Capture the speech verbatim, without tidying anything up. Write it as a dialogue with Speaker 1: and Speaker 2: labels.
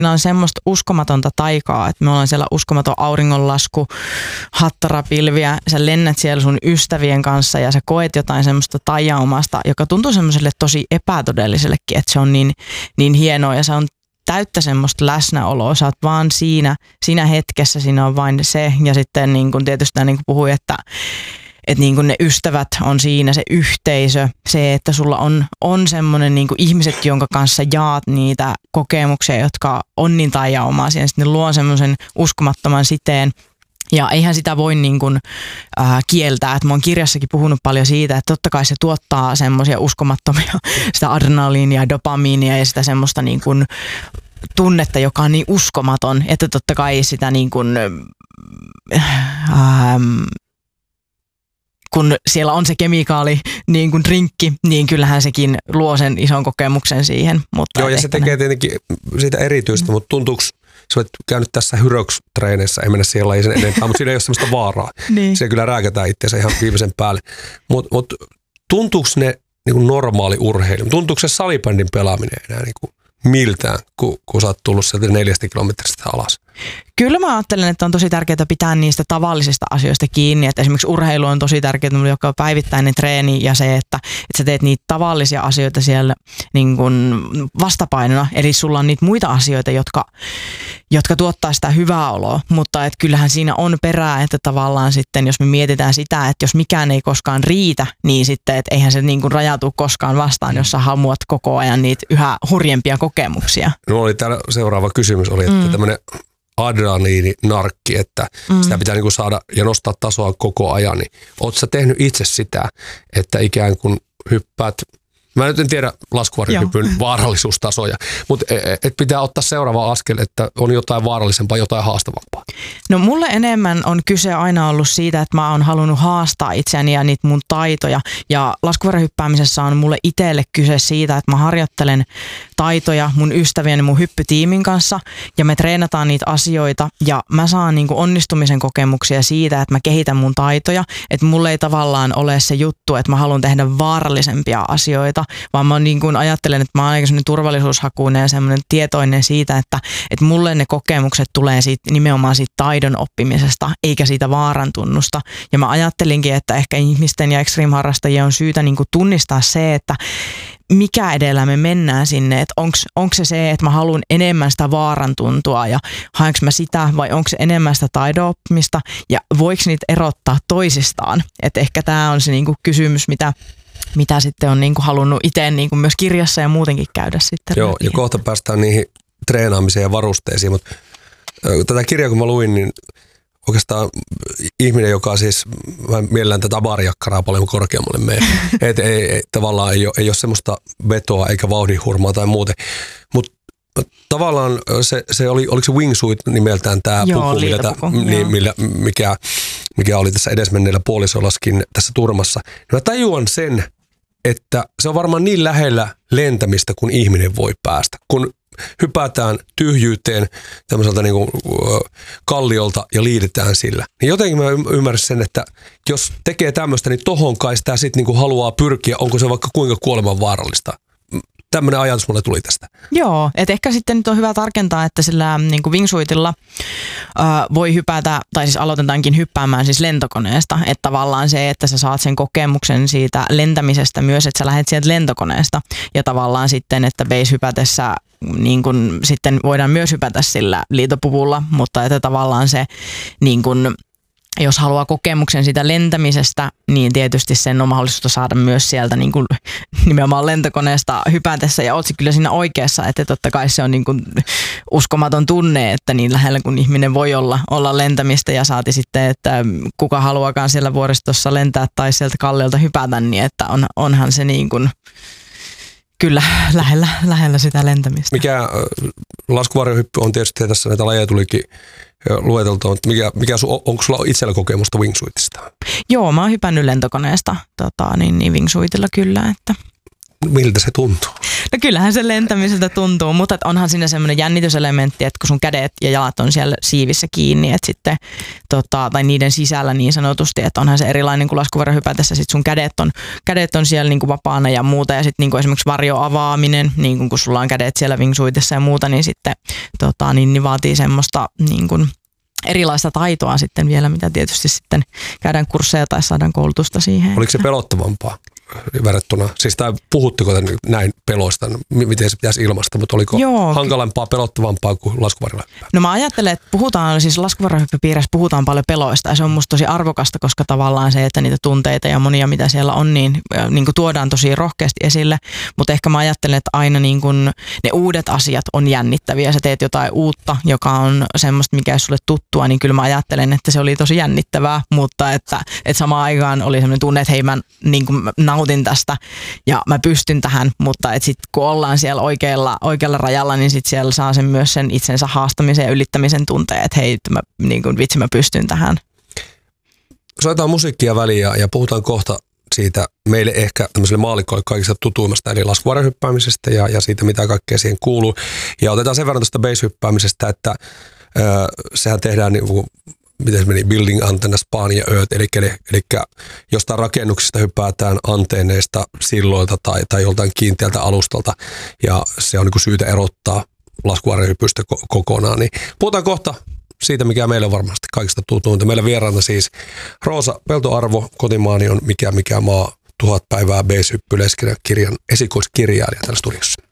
Speaker 1: on semmoista uskomatonta taikaa, että me ollaan siellä uskomaton auringonlasku, hattarapilviä, sä lennät siellä sun ystävien kanssa ja sä koet jotain semmoista taiaumasta, joka tuntuu semmoiselle tosi epätodellisellekin, että se on niin, niin hienoa ja se on täyttä semmoista läsnäoloa, sä oot vaan siinä, siinä hetkessä, siinä on vain se ja sitten niin kuin tietysti niin kuin puhui, että että niin kuin ne ystävät on siinä, se yhteisö, se, että sulla on, on semmoinen niin kuin ihmiset, jonka kanssa jaat niitä kokemuksia, jotka on niin taijaumaisia, ja sitten ne luo semmoisen uskomattoman siteen. Ja eihän sitä voi niin kuin, äh, kieltää, että mä oon kirjassakin puhunut paljon siitä, että totta kai se tuottaa semmoisia uskomattomia, sitä adrenaliinia, dopamiinia ja sitä semmoista niin kuin tunnetta, joka on niin uskomaton, että totta kai sitä niin kuin, äh, kun siellä on se kemikaali, niin kuin drinkki, niin kyllähän sekin luo sen ison kokemuksen siihen. Mutta
Speaker 2: joo, ja se tekee tietenkin siitä erityistä, mm. mutta tuntuuko, sä olet käynyt tässä Hyrox-treeneissä, ei mennä siihen lajisen enempää, mutta siinä ei ole sellaista vaaraa. Niin. Siellä kyllä rääkätään itseänsä ihan viimeisen päälle. Mutta mut, tuntuuko ne niin kuin normaali urheilu? Tuntuuko se salibändin pelaaminen enää niin kuin miltään, kun, kun sä oot tullut sieltä neljästä kilometristä alas?
Speaker 1: Kyllä mä ajattelen, että on tosi tärkeää pitää niistä tavallisista asioista kiinni. Että esimerkiksi urheilu on tosi tärkeää, joka on päivittäinen treeni ja se, että, että sä teet niitä tavallisia asioita siellä niin kuin vastapainona. Eli sulla on niitä muita asioita, jotka, jotka tuottaa sitä hyvää oloa. Mutta että kyllähän siinä on perää, että tavallaan sitten, jos me mietitään sitä, että jos mikään ei koskaan riitä, niin sitten, että eihän se niin kuin rajautu koskaan vastaan, jos sä hamuat koko ajan niitä yhä hurjempia kokemuksia.
Speaker 2: No oli täällä seuraava kysymys, oli, että mm. tämmöinen adrenaliininarkki, että mm. sitä pitää niinku saada ja nostaa tasoa koko ajan. Niin ootko sä tehnyt itse sitä, että ikään kuin hyppäät, mä nyt en tiedä laskuvarjohypyn vaarallisuustasoja, mutta et pitää ottaa seuraava askel, että on jotain vaarallisempaa, jotain haastavampaa.
Speaker 1: No mulle enemmän on kyse aina ollut siitä, että mä oon halunnut haastaa itseäni ja niitä mun taitoja. Ja laskuvarjohyppäämisessä on mulle itselle kyse siitä, että mä harjoittelen taitoja mun ystävien ja mun hyppytiimin kanssa ja me treenataan niitä asioita ja mä saan niinku onnistumisen kokemuksia siitä, että mä kehitän mun taitoja. Että mulle ei tavallaan ole se juttu, että mä haluan tehdä vaarallisempia asioita, vaan mä niin kuin ajattelen, että mä oon aika semmoinen turvallisuushakuinen ja semmoinen tietoinen siitä, että, että mulle ne kokemukset tulee siitä, nimenomaan siitä taidon oppimisesta, eikä siitä vaarantunnusta. Ja mä ajattelinkin, että ehkä ihmisten ja extreme-harrastajien on syytä niin kuin tunnistaa se, että mikä edellä me mennään sinne, että onko se se, että mä haluan enemmän sitä vaarantuntua ja haenko mä sitä vai onko se enemmän sitä taidon oppimista ja voiko niitä erottaa toisistaan. Että ehkä tämä on se niinku kysymys, mitä mitä sitten on niinku halunnut itse niinku myös kirjassa ja muutenkin käydä sitten.
Speaker 2: Joo, ja kohta päästään niihin treenaamiseen ja varusteisiin, mutta tätä kirjaa kun mä luin, niin oikeastaan ihminen, joka siis, mä mielellään tätä baarijakkaraa paljon korkeammalle menee, että ei, ei, tavallaan ei ole, ei ole semmoista vetoa eikä vauhdinhurmaa tai muuten, mutta tavallaan se, se oli, oliko se wingsuit nimeltään tämä puku, millä tää, niin, millä, mikä, mikä oli tässä edesmenneellä puolisolaskin tässä turmassa. Ja mä tajuan sen, että se on varmaan niin lähellä lentämistä, kun ihminen voi päästä. Kun hypätään tyhjyyteen tämmöiseltä niin kuin kalliolta ja liidetään sillä. Niin jotenkin mä ymmärrän sen, että jos tekee tämmöistä, niin tohon kai sitä sitten niin kuin haluaa pyrkiä, onko se vaikka kuinka kuoleman vaarallista. Tämmöinen ajatus mulle tuli tästä.
Speaker 1: Joo, että ehkä sitten nyt on hyvä tarkentaa, että sillä niin kuin wingsuitilla äh, voi hypätä, tai siis aloitetaankin hyppäämään siis lentokoneesta. Että tavallaan se, että sä saat sen kokemuksen siitä lentämisestä myös, että sä lähdet sieltä lentokoneesta. Ja tavallaan sitten, että base hypätessä niin kuin sitten voidaan myös hypätä sillä liitopuvulla, mutta että tavallaan se niin kuin jos haluaa kokemuksen siitä lentämisestä, niin tietysti sen on mahdollista saada myös sieltä niin kuin nimenomaan lentokoneesta hypätessä. Ja oot kyllä siinä oikeassa, että totta kai se on niin kuin uskomaton tunne, että niin lähellä kun ihminen voi olla, olla lentämistä ja saati sitten, että kuka haluakaan siellä vuoristossa lentää tai sieltä kalliolta hypätä, niin että on, onhan se niin kuin kyllä lähellä, lähellä sitä lentämistä.
Speaker 2: Mikä laskuvarjohyppy on tietysti, tässä näitä lajeja tulikin lueteltua, mutta mikä, mikä su, onko sulla itsellä kokemusta wingsuitista?
Speaker 1: Joo, mä oon hypännyt lentokoneesta tota, niin, niin wingsuitilla kyllä. Että.
Speaker 2: miltä se tuntuu?
Speaker 1: No kyllähän se lentämiseltä tuntuu, mutta onhan siinä semmoinen jännityselementti, että kun sun kädet ja jalat on siellä siivissä kiinni, että sitten, tota, tai niiden sisällä niin sanotusti, että onhan se erilainen kuin laskuvarjon hypätessä, sit sun kädet on, kädet on siellä niin kuin vapaana ja muuta, ja sitten niin kuin esimerkiksi varjoavaaminen, niin kuin kun sulla on kädet siellä wingsuitissa ja muuta, niin sitten tota, niin, niin vaatii semmoista niin kuin erilaista taitoa sitten vielä, mitä tietysti sitten käydään kursseja tai saadaan koulutusta siihen.
Speaker 2: Oliko se pelottavampaa verrattuna? Siis tai puhutteko näin peloista, miten se pitäisi ilmaista, mutta oliko Joo. hankalampaa, pelottavampaa kuin laskuvarjohyppää?
Speaker 1: No mä ajattelen, että puhutaan, siis laskuvarjohyppypiirissä puhutaan paljon peloista ja se on musta tosi arvokasta, koska tavallaan se, että niitä tunteita ja monia mitä siellä on, niin, niin kuin tuodaan tosi rohkeasti esille, mutta ehkä mä ajattelen, että aina niin kuin ne uudet asiat on jännittäviä. Sä teet jotain uutta, joka on semmoista, mikä ei sulle tuttua, niin kyllä mä ajattelen, että se oli tosi jännittävää, mutta että, että samaan aikaan oli semmoinen tunne, että hei mä niin kuin nautin tästä ja mä pystyn tähän, mutta et sit kun ollaan siellä oikealla, oikealla rajalla, niin sit siellä saa sen myös sen itsensä haastamisen ja ylittämisen tunteen, että hei, mä, niin kuin, vitsi mä pystyn tähän.
Speaker 2: Soitetaan musiikkia väliin ja, ja puhutaan kohta siitä meille ehkä tämmöiselle maalikoille kaikista tutuimmasta, eli laskuvarjohyppäämisestä ja, ja siitä, mitä kaikkea siihen kuuluu. Ja otetaan sen verran tuosta base-hyppäämisestä, että ö, sehän tehdään niin kuin miten se meni, building antenna span ja ööt, eli, eli, eli jostain rakennuksista hypätään anteenneista, silloilta tai, tai joltain kiinteältä alustalta, ja se on niin kuin syytä erottaa laskuvarjohypystä ko- kokonaan. Niin puhutaan kohta siitä, mikä meillä on varmasti kaikista tutuinta. Meillä vieraana siis Roosa Peltoarvo, kotimaani on Mikä mikä maa, tuhat päivää base-hyppy kirjan esikoiskirjailija täällä studiossa.